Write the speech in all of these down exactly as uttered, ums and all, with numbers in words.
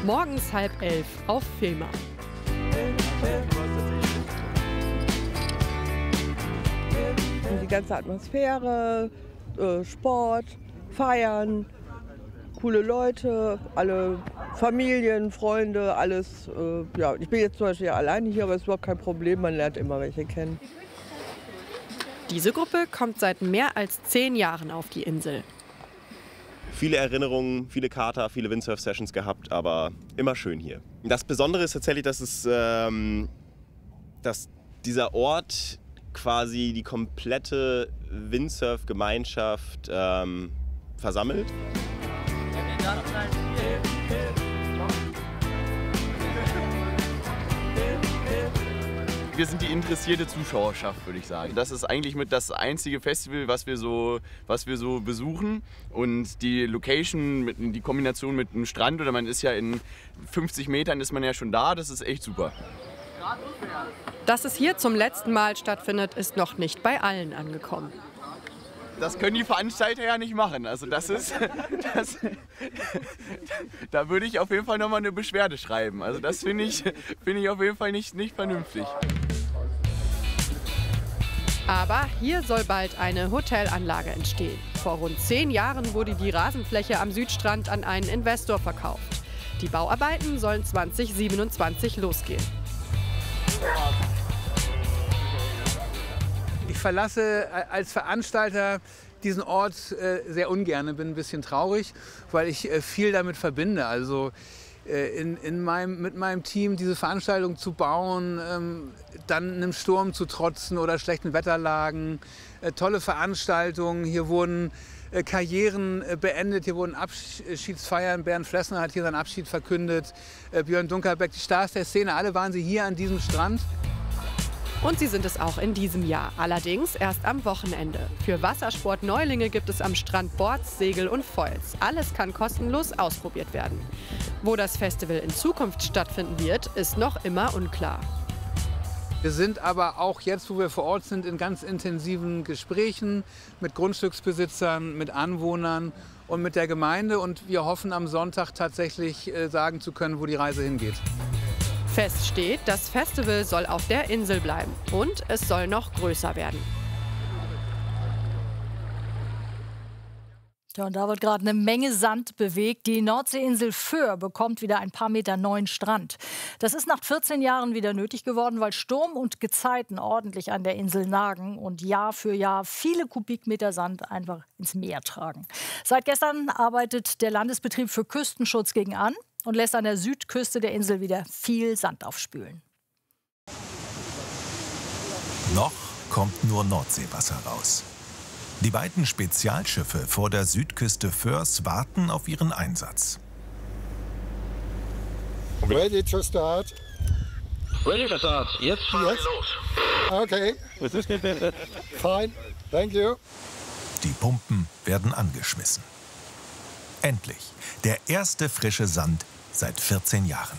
Morgens halb elf auf Fehmarn. Die ganze Atmosphäre, äh, Sport, Feiern, coole Leute, alle Familien, Freunde, alles. Äh, ja, ich bin jetzt zum Beispiel ja alleine hier, aber es ist überhaupt kein Problem, man lernt immer welche kennen. Diese Gruppe kommt seit mehr als zehn Jahren auf die Insel. Viele Erinnerungen, viele Kater, viele Windsurf-Sessions gehabt, aber immer schön hier. Das Besondere ist tatsächlich, dass, es, ähm, dass dieser Ort quasi die komplette Windsurf-Gemeinschaft ähm, versammelt. Wir sind die interessierte Zuschauerschaft, würde ich sagen. Das ist eigentlich mit das einzige Festival, was wir so, was wir so besuchen. Und die Location, mit, die Kombination mit einem Strand, oder man ist ja in fünfzig Metern ist man ja schon da, das ist echt super. Dass es hier zum letzten Mal stattfindet, ist noch nicht bei allen angekommen. Das können die Veranstalter ja nicht machen. Also das ist, das, da würde ich auf jeden Fall nochmal eine Beschwerde schreiben. Also das finde ich, finde ich auf jeden Fall nicht, nicht vernünftig. Aber hier soll bald eine Hotelanlage entstehen. Vor rund zehn Jahren wurde die Rasenfläche am Südstrand an einen Investor verkauft. Die Bauarbeiten sollen zwanzig siebenundzwanzig losgehen. Ich verlasse als Veranstalter diesen Ort sehr ungern, bin ein bisschen traurig, weil ich viel damit verbinde. Also in, in meinem, mit meinem Team diese Veranstaltung zu bauen, dann einem Sturm zu trotzen oder schlechten Wetterlagen, tolle Veranstaltungen. Hier wurden Karrieren beendet, hier wurden Abschiedsfeiern. Bernd Flessner hat hier seinen Abschied verkündet, Björn Dunkelbeck, die Stars der Szene, alle waren sie hier an diesem Strand. Und sie sind es auch in diesem Jahr, allerdings erst am Wochenende. Für Wassersport-Neulinge gibt es am Strand Boards, Segel und Foils. Alles kann kostenlos ausprobiert werden. Wo das Festival in Zukunft stattfinden wird, ist noch immer unklar. Wir sind aber auch jetzt, wo wir vor Ort sind, in ganz intensiven Gesprächen mit Grundstücksbesitzern, mit Anwohnern und mit der Gemeinde. Und wir hoffen, am Sonntag tatsächlich sagen zu können, wo die Reise hingeht. Fest steht, das Festival soll auf der Insel bleiben und es soll noch größer werden. Ja, und da wird gerade eine Menge Sand bewegt. Die Nordseeinsel Föhr bekommt wieder ein paar Meter neuen Strand. Das ist nach vierzehn Jahren wieder nötig geworden, weil Sturm und Gezeiten ordentlich an der Insel nagen und Jahr für Jahr viele Kubikmeter Sand einfach ins Meer tragen. Seit gestern arbeitet der Landesbetrieb für Küstenschutz gegen an und lässt an der Südküste der Insel wieder viel Sand aufspülen. Noch kommt nur Nordseewasser raus. Die beiden Spezialschiffe vor der Südküste Föhrs warten auf ihren Einsatz. Ready to start. Ready to start. Jetzt fahren yes. wir los. Okay. Fine. Thank you. Die Pumpen werden angeschmissen. Endlich der erste frische Sand seit vierzehn Jahren.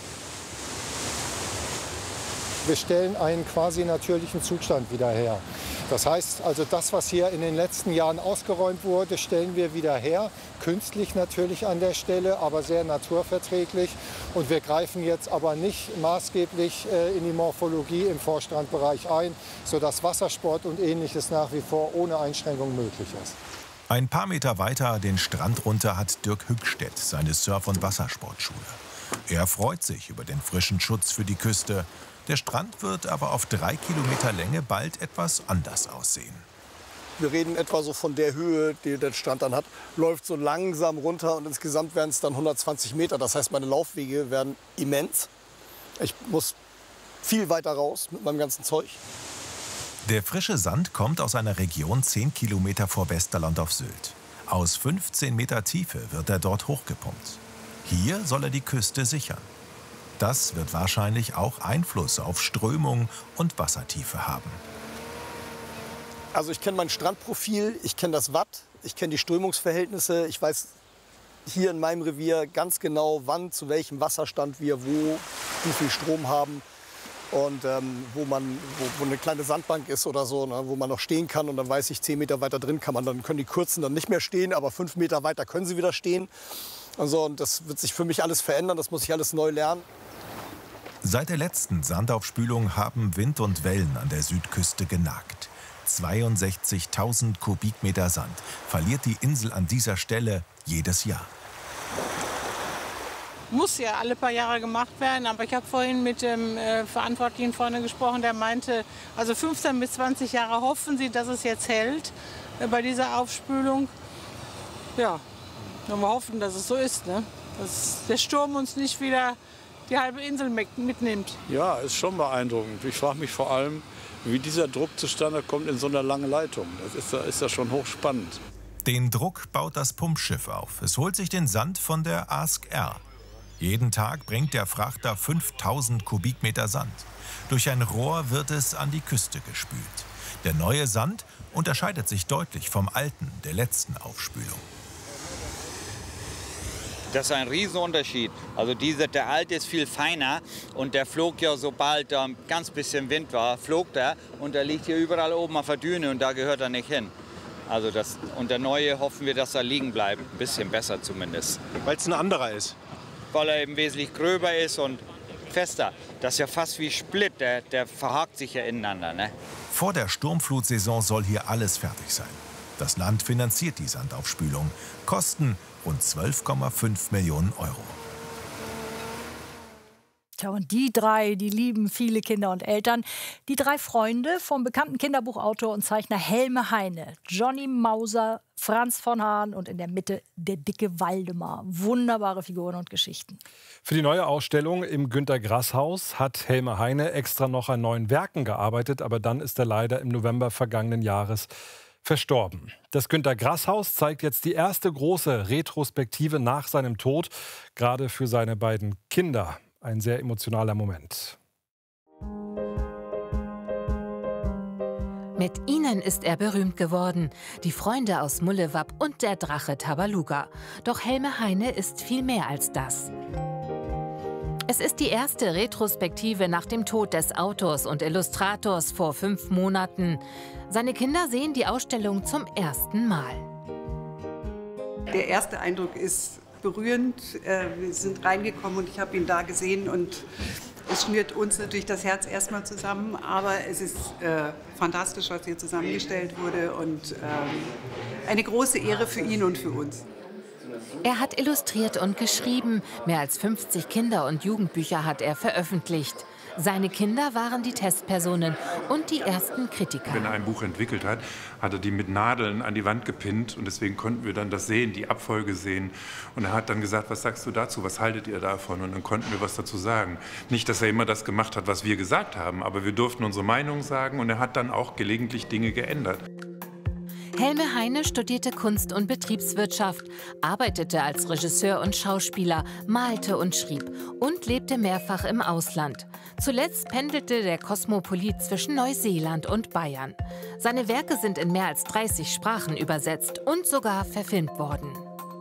Wir stellen einen quasi natürlichen Zustand wieder her. Das heißt, also das, was hier in den letzten Jahren ausgeräumt wurde, stellen wir wieder her. Künstlich natürlich an der Stelle, aber sehr naturverträglich. Und wir greifen jetzt aber nicht maßgeblich äh, in die Morphologie im Vorstrandbereich ein, sodass Wassersport und Ähnliches nach wie vor ohne Einschränkung möglich ist. Ein paar Meter weiter den Strand runter hat Dirk Hückstedt seine Surf- und Wassersportschule. Er freut sich über den frischen Schutz für die Küste. Der Strand wird aber auf drei Kilometer Länge bald etwas anders aussehen. Wir reden etwa so von der Höhe, die der Strand dann hat, läuft so langsam runter und insgesamt werden es dann hundertzwanzig Meter. Das heißt, meine Laufwege werden immens. Ich muss viel weiter raus mit meinem ganzen Zeug. Der frische Sand kommt aus einer Region zehn Kilometer vor Westerland auf Sylt. Aus fünfzehn Meter Tiefe wird er dort hochgepumpt. Hier soll er die Küste sichern. Das wird wahrscheinlich auch Einfluss auf Strömung und Wassertiefe haben. Also ich kenne mein Strandprofil, ich kenne das Watt, ich kenne die Strömungsverhältnisse. Ich weiß hier in meinem Revier ganz genau, wann, zu welchem Wasserstand wir wo, wie viel Strom haben. Und ähm, wo, man, wo, wo eine kleine Sandbank ist oder so, ne, wo man noch stehen kann. Und dann weiß ich, zehn Meter weiter drin kann man, dann können die Kurzen dann nicht mehr stehen, aber fünf Meter weiter können sie wieder stehen. Also, und das wird sich für mich alles verändern, das muss ich alles neu lernen. Seit der letzten Sandaufspülung haben Wind und Wellen an der Südküste genagt. zweiundsechzigtausend Kubikmeter Sand verliert die Insel an dieser Stelle jedes Jahr. Muss ja alle paar Jahre gemacht werden, aber ich habe vorhin mit dem äh, Verantwortlichen vorne gesprochen, der meinte, also fünfzehn bis zwanzig Jahre hoffen sie, dass es jetzt hält äh, bei dieser Aufspülung. Ja, und wir hoffen, dass es so ist, ne? Dass der Sturm uns nicht wieder die halbe Insel mitnimmt. Ja, ist schon beeindruckend. Ich frage mich vor allem, wie dieser Druck zustande kommt in so einer langen Leitung. Das ist, ist ja schon hochspannend. Den Druck baut das Pumpschiff auf. Es holt sich den Sand von der Ask R. Jeden Tag bringt der Frachter fünftausend Kubikmeter Sand. Durch ein Rohr wird es an die Küste gespült. Der neue Sand unterscheidet sich deutlich vom alten, der letzten Aufspülung. Das ist ein Riesenunterschied. Also dieser, der alte ist viel feiner und der flog ja, sobald da ein ganz bisschen Wind war, flog der und der liegt hier überall oben auf der Düne und da gehört er nicht hin. Also das, und der neue hoffen wir, dass er liegen bleibt, ein bisschen besser zumindest. Weil es ein anderer ist? Weil er eben wesentlich gröber ist und fester. Das ist ja fast wie Split, der, der verhakt sich ja ineinander. Ne? Vor der Sturmflutsaison soll hier alles fertig sein. Das Land finanziert die Sandaufspülung. Kosten rund zwölf Komma fünf Millionen Euro. Tja, und die drei, die lieben viele Kinder und Eltern. Die drei Freunde vom bekannten Kinderbuchautor und Zeichner Helme Heine. Johnny Mauser, Franz von Hahn und in der Mitte der dicke Waldemar. Wunderbare Figuren und Geschichten. Für die neue Ausstellung im Günter-Grass-Haus hat Helme Heine extra noch an neuen Werken gearbeitet. Aber dann ist er leider im November vergangenen Jahres verstorben. Das Günter-Grass-Haus zeigt jetzt die erste große Retrospektive nach seinem Tod, gerade für seine beiden Kinder. Ein sehr emotionaler Moment. Mit ihnen ist er berühmt geworden. Die Freunde aus Mullewab und der Drache Tabaluga. Doch Helme Heine ist viel mehr als das. Es ist die erste Retrospektive nach dem Tod des Autors und Illustrators vor fünf Monaten. Seine Kinder sehen die Ausstellung zum ersten Mal. Der erste Eindruck ist berührend. Wir sind reingekommen und ich habe ihn da gesehen und es schnürt uns natürlich das Herz erstmal zusammen. Aber es ist äh, fantastisch, was hier zusammengestellt wurde und ähm, eine große Ehre für ihn und für uns. Er hat illustriert und geschrieben. Mehr als fünfzig Kinder- und Jugendbücher hat er veröffentlicht. Seine Kinder waren die Testpersonen und die ersten Kritiker. Wenn er ein Buch entwickelt hat, hat er die mit Nadeln an die Wand gepinnt und deswegen konnten wir dann das sehen, die Abfolge sehen. Und er hat dann gesagt, was sagst du dazu, was haltet ihr davon? Und dann konnten wir was dazu sagen. Nicht, dass er immer das gemacht hat, was wir gesagt haben, aber wir durften unsere Meinung sagen und er hat dann auch gelegentlich Dinge geändert. Helme Heine studierte Kunst- und Betriebswirtschaft, arbeitete als Regisseur und Schauspieler, malte und schrieb und lebte mehrfach im Ausland. Zuletzt pendelte der Kosmopolit zwischen Neuseeland und Bayern. Seine Werke sind in mehr als dreißig Sprachen übersetzt und sogar verfilmt worden.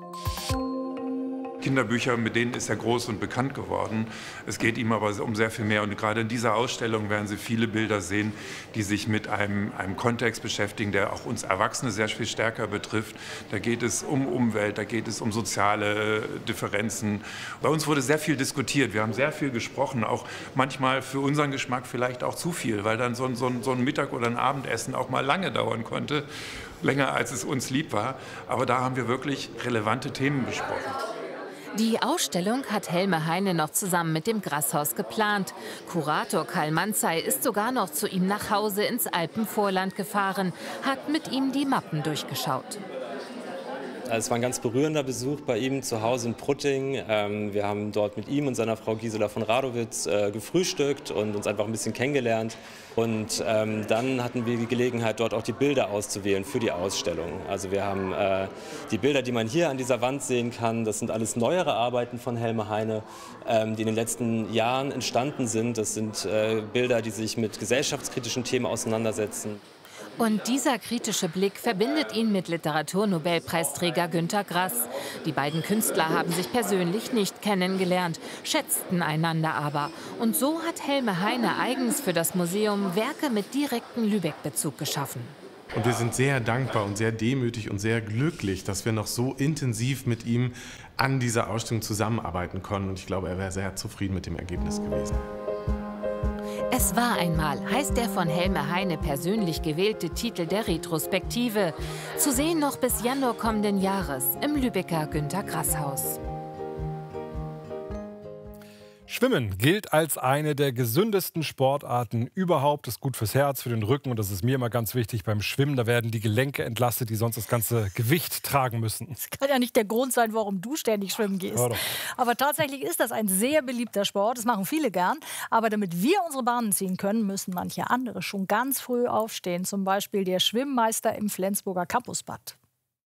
Kinderbücher, mit denen ist er groß und bekannt geworden. Es geht ihm aber um sehr viel mehr. Und gerade in dieser Ausstellung werden Sie viele Bilder sehen, die sich mit einem, einem Kontext beschäftigen, der auch uns Erwachsene sehr viel stärker betrifft. Da geht es um Umwelt, da geht es um soziale Differenzen. Bei uns wurde sehr viel diskutiert. Wir haben sehr viel gesprochen, auch manchmal für unseren Geschmack vielleicht auch zu viel, weil dann so ein, so ein, so ein Mittag oder ein Abendessen auch mal lange dauern konnte. Länger, als es uns lieb war. Aber da haben wir wirklich relevante Themen besprochen. Die Ausstellung hat Helme Heine noch zusammen mit dem Grasshaus geplant. Kurator Karl Manzey ist sogar noch zu ihm nach Hause ins Alpenvorland gefahren, hat mit ihm die Mappen durchgeschaut. Es war ein ganz berührender Besuch bei ihm zu Hause in Prutting. Wir haben dort mit ihm und seiner Frau Gisela von Radowitz gefrühstückt und uns einfach ein bisschen kennengelernt. Und ähm, dann hatten wir die Gelegenheit, dort auch die Bilder auszuwählen für die Ausstellung. Also wir haben äh, die Bilder, die man hier an dieser Wand sehen kann, das sind alles neuere Arbeiten von Helme Heine, ähm, die in den letzten Jahren entstanden sind. Das sind äh, Bilder, die sich mit gesellschaftskritischen Themen auseinandersetzen. Und dieser kritische Blick verbindet ihn mit Literaturnobelpreisträger Günter Grass. Die beiden Künstler haben sich persönlich nicht kennengelernt, schätzten einander aber. Und so hat Helme Heine eigens für das Museum Werke mit direktem Lübeck-Bezug geschaffen. Und wir sind sehr dankbar und sehr demütig und sehr glücklich, dass wir noch so intensiv mit ihm an dieser Ausstellung zusammenarbeiten konnten. Und ich glaube, er wäre sehr zufrieden mit dem Ergebnis gewesen. Es war einmal, heißt der von Helme Heine persönlich gewählte Titel der Retrospektive. Zu sehen noch bis Januar kommenden Jahres im Lübecker Günter-Grass-Haus. Schwimmen gilt als eine der gesündesten Sportarten überhaupt. Ist gut fürs Herz, für den Rücken und das ist mir immer ganz wichtig beim Schwimmen. Da werden die Gelenke entlastet, die sonst das ganze Gewicht tragen müssen. Das kann ja nicht der Grund sein, warum du ständig schwimmen gehst. Aber tatsächlich ist das ein sehr beliebter Sport. Das machen viele gern. Aber damit wir unsere Bahnen ziehen können, müssen manche andere schon ganz früh aufstehen. Zum Beispiel der Schwimmmeister im Flensburger Campusbad.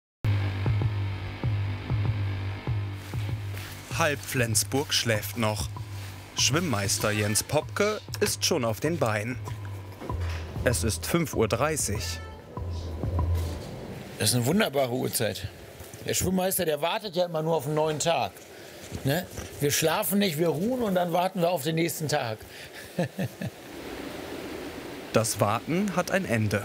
Halb Flensburg schläft noch. Schwimmmeister Jens Popke ist schon auf den Beinen. Es ist fünf Uhr dreißig. Das ist eine wunderbare Uhrzeit. Der Schwimmmeister, der wartet ja immer nur auf einen neuen Tag. Ne? Wir schlafen nicht, wir ruhen und dann warten wir auf den nächsten Tag. Das Warten hat ein Ende.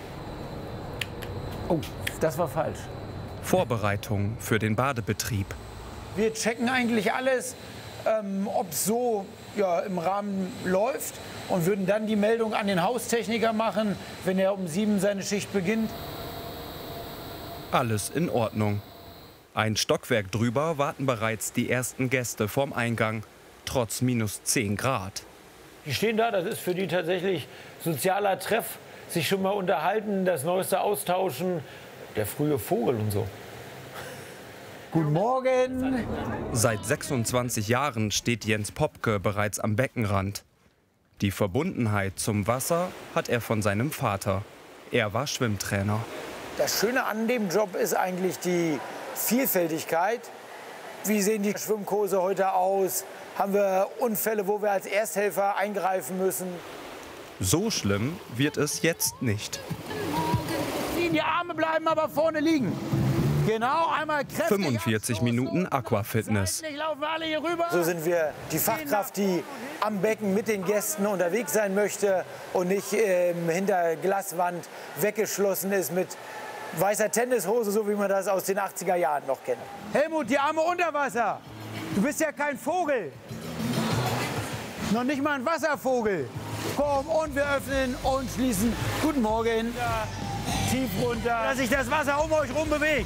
Oh, das war falsch. Vorbereitung für den Badebetrieb. Wir checken eigentlich alles, ähm, ob es so ja, im Rahmen läuft und würden dann die Meldung an den Haustechniker machen, wenn er um sieben seine Schicht beginnt. Alles in Ordnung. Ein Stockwerk drüber warten bereits die ersten Gäste vorm Eingang, trotz minus zehn Grad. Die stehen da, das ist für die tatsächlich sozialer Treff, sich schon mal unterhalten, das Neueste austauschen, der frühe Vogel und so. Guten Morgen! Seit sechsundzwanzig Jahren steht Jens Popke bereits am Beckenrand. Die Verbundenheit zum Wasser hat er von seinem Vater. Er war Schwimmtrainer. Das Schöne an dem Job ist eigentlich die Vielfältigkeit. Wie sehen die Schwimmkurse heute aus? Haben wir Unfälle, wo wir als Ersthelfer eingreifen müssen? So schlimm wird es jetzt nicht. Die Arme bleiben aber vorne liegen. Genau, einmal kräftig. fünfundvierzig Minuten Aquafitness. So sind wir die Fachkraft, die am Becken mit den Gästen unterwegs sein möchte und nicht äh, hinter Glaswand weggeschlossen ist mit weißer Tennishose, so wie man das aus den achtziger Jahren noch kennt. Helmut, die Arme unter Wasser. Du bist ja kein Vogel. Noch nicht mal ein Wasservogel. Komm, und wir öffnen und schließen. Guten Morgen. Ja. Tief runter, dass sich das Wasser um euch rum bewegt.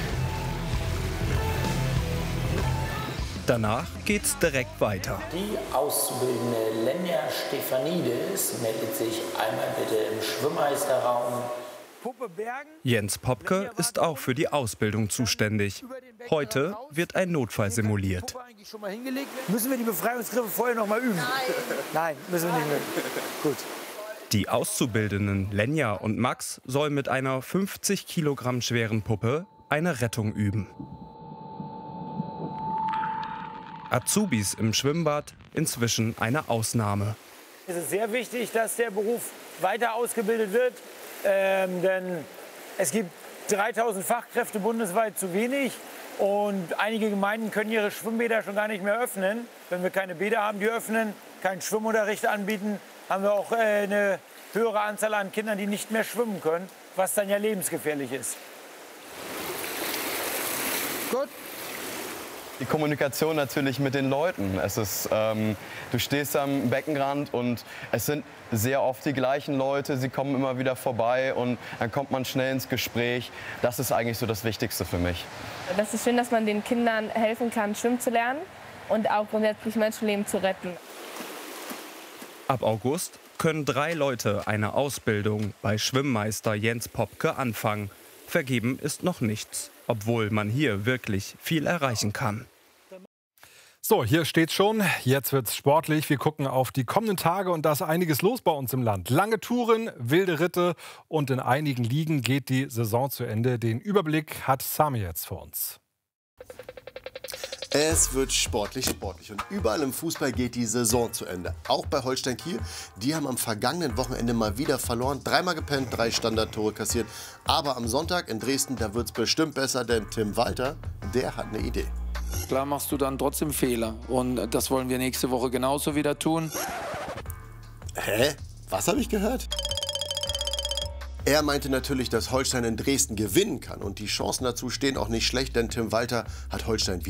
Danach geht's direkt weiter. Die Auszubildende Lenja Stefanides meldet sich einmal bitte im Schwimmmeisterraum. Jens Popke ist auch für die Ausbildung zuständig. Heute wird ein Notfall simuliert. Schon mal hingelegt? Müssen wir die Befreiungsgriffe vorher noch mal üben? Nein. Nein, müssen wir nicht mehr. Gut. Die Auszubildenden Lenja und Max sollen mit einer fünfzig Kilogramm schweren Puppe eine Rettung üben. Azubis im Schwimmbad inzwischen eine Ausnahme. Es ist sehr wichtig, dass der Beruf weiter ausgebildet wird, ähm, denn es gibt dreitausend Fachkräfte bundesweit zu wenig und einige Gemeinden können ihre Schwimmbäder schon gar nicht mehr öffnen. Wenn wir keine Bäder haben, die öffnen, keinen Schwimmunterricht anbieten, haben wir auch äh, eine höhere Anzahl an Kindern, die nicht mehr schwimmen können, was dann ja lebensgefährlich ist. Gut. Die Kommunikation natürlich mit den Leuten. Es ist, ähm, du stehst am Beckenrand und es sind sehr oft die gleichen Leute. Sie kommen immer wieder vorbei und dann kommt man schnell ins Gespräch. Das ist eigentlich so das Wichtigste für mich. Das ist schön, dass man den Kindern helfen kann, schwimmen zu lernen und auch grundsätzlich Menschenleben zu retten. Ab August können drei Leute eine Ausbildung bei Schwimmmeister Jens Popke anfangen. Vergeben ist noch nichts, obwohl man hier wirklich viel erreichen kann. So, hier steht schon, jetzt wird's sportlich. Wir gucken auf die kommenden Tage und da ist einiges los bei uns im Land. Lange Touren, wilde Ritte und in einigen Ligen geht die Saison zu Ende. Den Überblick hat Sami jetzt für uns. Es wird sportlich, sportlich und überall im Fußball geht die Saison zu Ende. Auch bei Holstein Kiel, die haben am vergangenen Wochenende mal wieder verloren. Dreimal gepennt, drei Standardtore kassiert. Aber am Sonntag in Dresden, da wird es bestimmt besser, denn Tim Walter, der hat eine Idee. Klar machst du dann trotzdem Fehler und das wollen wir nächste Woche genauso wieder tun. Hä? Was habe ich gehört? Er meinte natürlich, dass Holstein in Dresden gewinnen kann. Und die Chancen dazu stehen auch nicht schlecht, denn Tim Walter hat Holstein